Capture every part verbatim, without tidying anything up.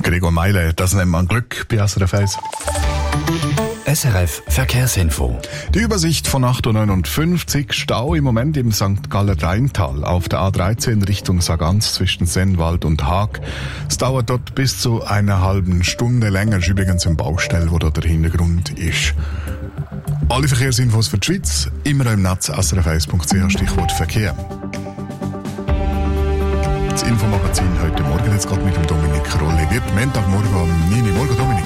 Gregor Meile, das nennt man Glück bei S R F eins. S R F Verkehrsinfo. Die Übersicht von acht Uhr neunundfünfzig. Stau im Moment im Sankt Galler Rheintal auf der A dreizehn Richtung Sargans zwischen Sennwald und Haag. Es dauert dort bis zu einer halben Stunde länger. Ist übrigens im Baustell, wo da der Hintergrund ist. Alle Verkehrsinfos für die Schweiz immer im Netz S R F eins punkt c h, Stichwort Verkehr. Das Infomagazin heute Morgen jetzt gerade mit dem Dominik Rolli. Wird Montagmorgen um neun Uhr. Morgen, Dominik.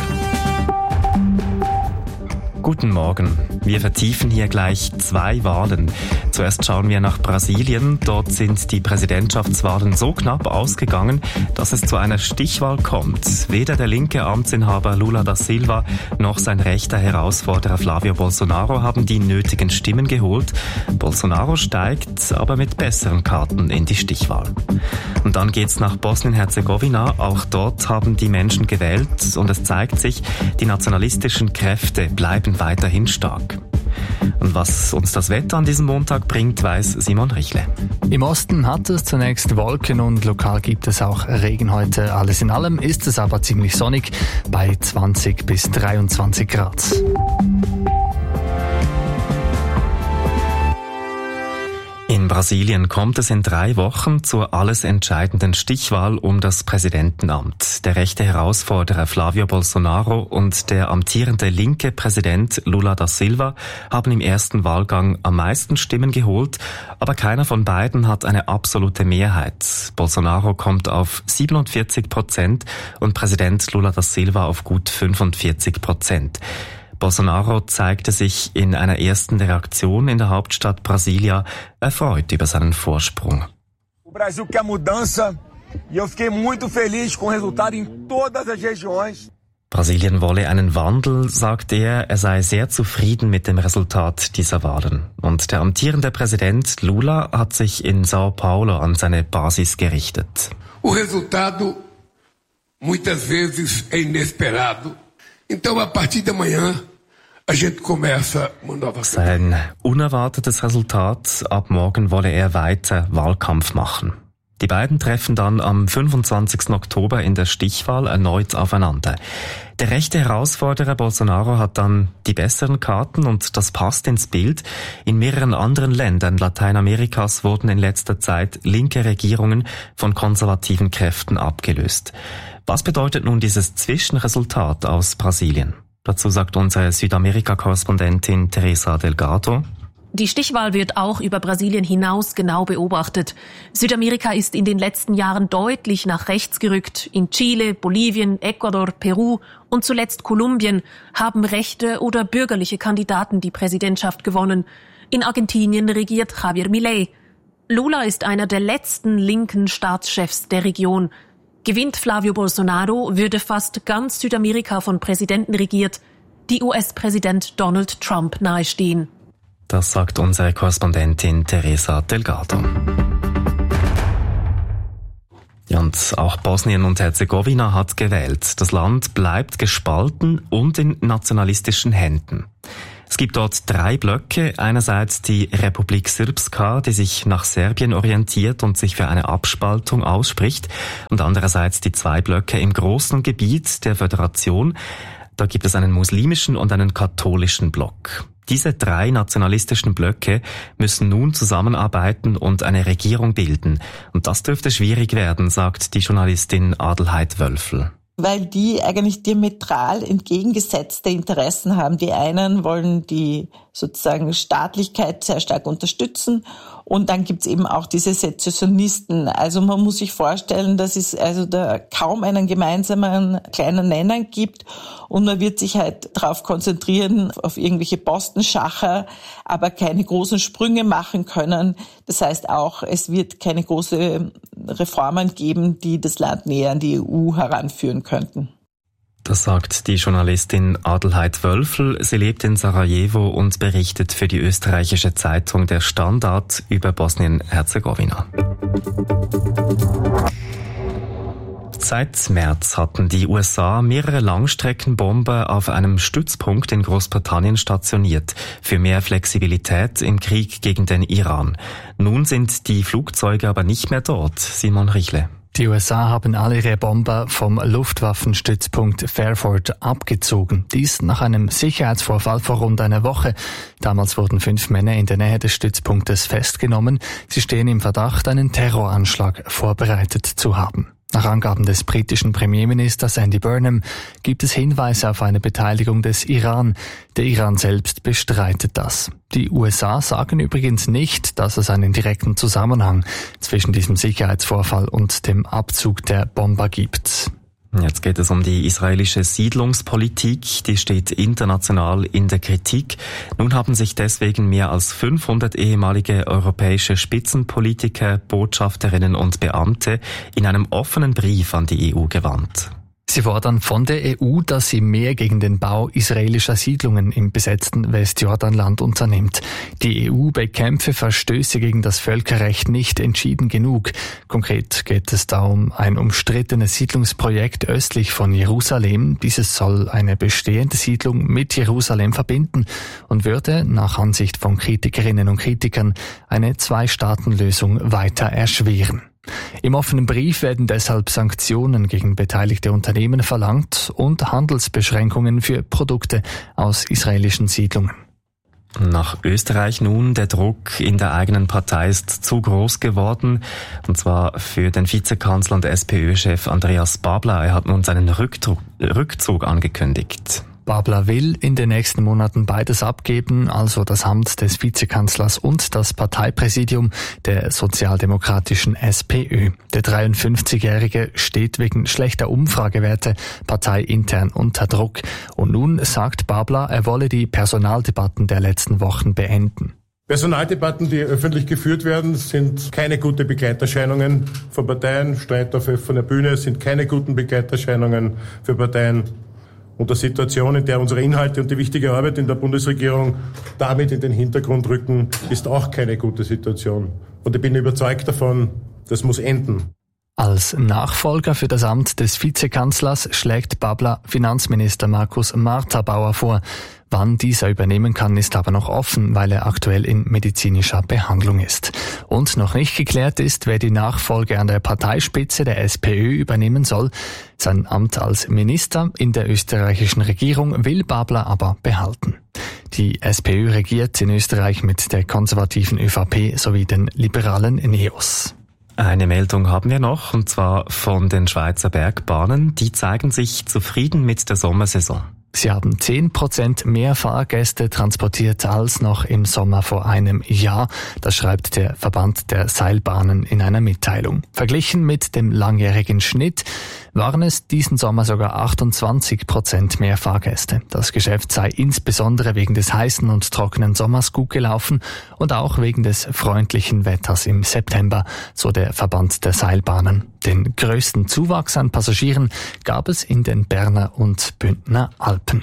Guten Morgen. Wir vertiefen hier gleich zwei Wahlen. Zuerst schauen wir nach Brasilien. Dort sind die Präsidentschaftswahlen so knapp ausgegangen, dass es zu einer Stichwahl kommt. Weder der linke Amtsinhaber Lula da Silva noch sein rechter Herausforderer Flavio Bolsonaro haben die nötigen Stimmen geholt. Bolsonaro steigt aber mit besseren Karten in die Stichwahl. Und dann geht's nach Bosnien-Herzegowina. Auch dort haben die Menschen gewählt und es zeigt sich, die nationalistischen Kräfte bleiben weiterhin stark. Und was uns das Wetter an diesem Montag bringt, weiß Simon Richle. Im Osten hat es zunächst Wolken und lokal gibt es auch Regen heute. Alles in allem ist es aber ziemlich sonnig bei zwanzig bis dreiundzwanzig Grad. In Brasilien kommt es in drei Wochen zur alles entscheidenden Stichwahl um das Präsidentenamt. Der rechte Herausforderer Flavio Bolsonaro und der amtierende linke Präsident Lula da Silva haben im ersten Wahlgang am meisten Stimmen geholt, aber keiner von beiden hat eine absolute Mehrheit. Bolsonaro kommt auf siebenundvierzig Prozent und Präsident Lula da Silva auf gut fünfundvierzig Prozent. Bolsonaro zeigte sich in einer ersten Reaktion in der Hauptstadt Brasilia erfreut über seinen Vorsprung. O Brasil quer mudança e eu fiquei muito feliz com o resultado em todas as regiões. Brasilien wolle einen Wandel, sagt er. Er sei sehr zufrieden mit dem Resultat dieser Wahlen. Und der amtierende Präsident Lula hat sich in São Paulo an seine Basis gerichtet. O resultado muitas vezes é inesperado. Então a partir de amanhã Sein unerwartetes Resultat, ab morgen wolle er weiter Wahlkampf machen. Die beiden treffen dann am fünfundzwanzigsten Oktober in der Stichwahl erneut aufeinander. Der rechte Herausforderer Bolsonaro hat dann die besseren Karten und das passt ins Bild. In mehreren anderen Ländern Lateinamerikas wurden in letzter Zeit linke Regierungen von konservativen Kräften abgelöst. Was bedeutet nun dieses Zwischenresultat aus Brasilien? Dazu sagt unsere Südamerika-Korrespondentin Teresa Delgado. Die Stichwahl wird auch über Brasilien hinaus genau beobachtet. Südamerika ist in den letzten Jahren deutlich nach rechts gerückt. In Chile, Bolivien, Ecuador, Peru und zuletzt Kolumbien haben rechte oder bürgerliche Kandidaten die Präsidentschaft gewonnen. In Argentinien regiert Javier Milei. Lula ist einer der letzten linken Staatschefs der Region. Gewinnt Flavio Bolsonaro, würde fast ganz Südamerika von Präsidenten regiert, die U S-Präsident Donald Trump nahestehen. Das sagt unsere Korrespondentin Teresa Delgado. Ja, und auch Bosnien und Herzegowina hat gewählt. Das Land bleibt gespalten und in nationalistischen Händen. Es gibt dort drei Blöcke. Einerseits die Republik Srpska, die sich nach Serbien orientiert und sich für eine Abspaltung ausspricht. Und andererseits die zwei Blöcke im großen Gebiet der Föderation. Da gibt es einen muslimischen und einen katholischen Block. Diese drei nationalistischen Blöcke müssen nun zusammenarbeiten und eine Regierung bilden. Und das dürfte schwierig werden, sagt die Journalistin Adelheid Wölfel. Weil die eigentlich diametral entgegengesetzte Interessen haben. Die einen wollen die sozusagen Staatlichkeit sehr stark unterstützen und dann gibt's eben auch diese Sezessionisten. Also man muss sich vorstellen, dass es also da kaum einen gemeinsamen kleinen Nenner gibt und man wird sich halt darauf konzentrieren, auf irgendwelche Postenschacher, aber keine großen Sprünge machen können. Das heißt auch, es wird keine großen Reformen geben, die das Land näher an die E U heranführen könnten. Das sagt die Journalistin Adelheid Wölfel. Sie lebt in Sarajevo und berichtet für die österreichische Zeitung Der Standard über Bosnien-Herzegowina. Seit März hatten die U S A mehrere Langstreckenbomber auf einem Stützpunkt in Großbritannien stationiert, für mehr Flexibilität im Krieg gegen den Iran. Nun sind die Flugzeuge aber nicht mehr dort. Simon Richle. Die U S A haben alle ihre Bomber vom Luftwaffenstützpunkt Fairford abgezogen. Dies nach einem Sicherheitsvorfall vor rund einer Woche. Damals wurden fünf Männer in der Nähe des Stützpunktes festgenommen. Sie stehen im Verdacht, einen Terroranschlag vorbereitet zu haben. Nach Angaben des britischen Premierministers Andy Burnham gibt es Hinweise auf eine Beteiligung des Iran. Der Iran selbst bestreitet das. Die U S A sagen übrigens nicht, dass es einen direkten Zusammenhang zwischen diesem Sicherheitsvorfall und dem Abzug der Bomber gibt. Jetzt geht es um die israelische Siedlungspolitik. Die steht international in der Kritik. Nun haben sich deswegen mehr als fünfhundert ehemalige europäische Spitzenpolitiker, Botschafterinnen und Beamte in einem offenen Brief an die E U gewandt. Sie fordern von der E U, dass sie mehr gegen den Bau israelischer Siedlungen im besetzten Westjordanland unternimmt. Die E U bekämpfe Verstöße gegen das Völkerrecht nicht entschieden genug. Konkret geht es da um ein umstrittenes Siedlungsprojekt östlich von Jerusalem. Dieses soll eine bestehende Siedlung mit Jerusalem verbinden und würde, nach Ansicht von Kritikerinnen und Kritikern, eine Zwei-Staaten-Lösung weiter erschweren. Im offenen Brief werden deshalb Sanktionen gegen beteiligte Unternehmen verlangt und Handelsbeschränkungen für Produkte aus israelischen Siedlungen. Nach Österreich nun, der Druck in der eigenen Partei ist zu groß geworden, und zwar für den Vizekanzler und SPÖ-Chef Andreas Babler. Er hat nun seinen Rückzug, Rückzug angekündigt. Babler will in den nächsten Monaten beides abgeben, also das Amt des Vizekanzlers und das Parteipräsidium der sozialdemokratischen SPÖ. Der dreiundfünfzigjährige steht wegen schlechter Umfragewerte parteiintern unter Druck. Und nun sagt Babler, er wolle die Personaldebatten der letzten Wochen beenden. Personaldebatten, die öffentlich geführt werden, sind keine gute Begleiterscheinungen von Parteien. Streit auf offener Bühne sind keine guten Begleiterscheinungen für Parteien. Und der Situation, in der unsere Inhalte und die wichtige Arbeit in der Bundesregierung damit in den Hintergrund rücken, ist auch keine gute Situation. Und ich bin überzeugt davon, das muss enden. Als Nachfolger für das Amt des Vizekanzlers schlägt Babler Finanzminister Markus Marthabauer vor. Wann dieser übernehmen kann, ist aber noch offen, weil er aktuell in medizinischer Behandlung ist. Und noch nicht geklärt ist, wer die Nachfolge an der Parteispitze der SPÖ übernehmen soll. Sein Amt als Minister in der österreichischen Regierung will Babler aber behalten. Die SPÖ regiert in Österreich mit der konservativen ÖVP sowie den liberalen NEOS. Eine Meldung haben wir noch, und zwar von den Schweizer Bergbahnen. Die zeigen sich zufrieden mit der Sommersaison. Sie haben zehn Prozent mehr Fahrgäste transportiert als noch im Sommer vor einem Jahr. Das schreibt der Verband der Seilbahnen in einer Mitteilung. Verglichen mit dem langjährigen Schnitt waren es diesen Sommer sogar achtundzwanzig Prozent mehr Fahrgäste. Das Geschäft sei insbesondere wegen des heißen und trockenen Sommers gut gelaufen und auch wegen des freundlichen Wetters im September, so der Verband der Seilbahnen. Den größten Zuwachs an Passagieren gab es in den Berner und Bündner Alpen.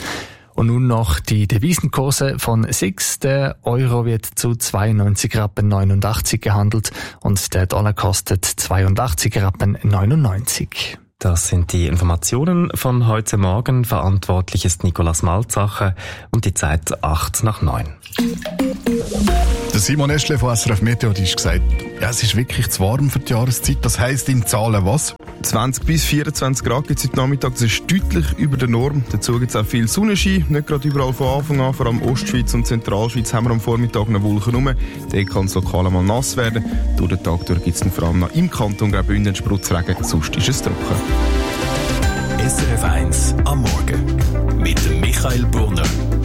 Und nun noch die Devisenkurse von S I X. Der Euro wird zu zweiundneunzig Rappen neunundachtzig gehandelt und der Dollar kostet zweiundachtzig Rappen neunundneunzig. Das sind die Informationen von heute Morgen. Verantwortlich ist Nicolas Malzacher und die Zeit acht nach neun. Der Simon Eschle von S R F Meteo hat gesagt, ja, es ist wirklich zu warm für die Jahreszeit. Das heisst in Zahlen was? zwanzig bis vierundzwanzig Grad gibt es heute Nachmittag. Das ist deutlich über der Norm. Dazu gibt es auch viel Sonnenschein. Nicht gerade überall von Anfang an. Vor allem Ostschweiz und Zentralschweiz haben wir am Vormittag noch Wolken rum. Da kann es lokal einmal nass werden. Durch den Tag durch gibt es vor allem noch im Kanton Graubünden Spritzregen. Sonst ist es trocken. S R F eins am Morgen mit dem Michael Brunner.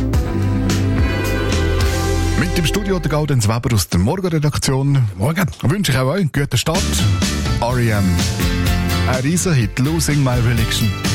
Mit dem Studio der Gaudenz Weber aus der Morgenredaktion. Morgen. Wünsche ich auch euch einen guten Start. R E M. Ein Riesenhit, Losing My Religion.